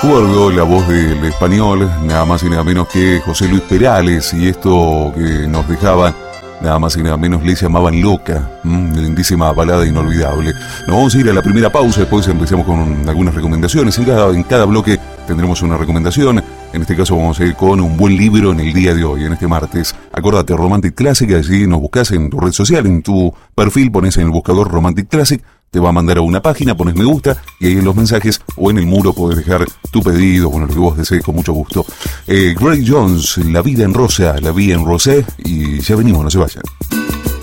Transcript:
recuerdo la voz del español, nada más y nada menos que José Luis Perales, y esto que nos dejaba, nada más y nada menos, le llamaban Loca, lindísima balada inolvidable. Nos vamos a ir a la primera pausa, después empezamos con algunas recomendaciones. En cada bloque tendremos una recomendación. En este caso vamos a ir con un buen libro en el día de hoy, en este martes. Acordate, Romantic Classic, allí nos buscas en tu red social, en tu perfil, pones en el buscador Romantic Classic, te va a mandar a una página, pones me gusta, y ahí en los mensajes o en el muro podés dejar tu pedido, bueno, lo que vos desees, con mucho gusto. Grace Jones, La vida en rosa, La vida en rosé, y ya venimos, no se vayan.